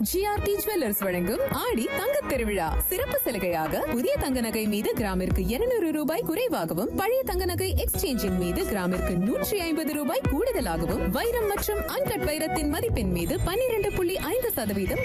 GRT jewellers வழங்கும் ஆடி தங்கத் திருவிழா சிறப்பு சலுகையாக புதிய தங்க நகை மீது கிராமிற்கு 200 ரூபாய் குறைவாகவும், பழைய தங்க நகை எக்ஸ்சேஞ்சின் மீது கிராமிற்கு 150 ரூபாய் கூடுதலாகவும், வைரம் மற்றும் அன்கட் வைரத்தின் மதிப்பின் மீது 12.5%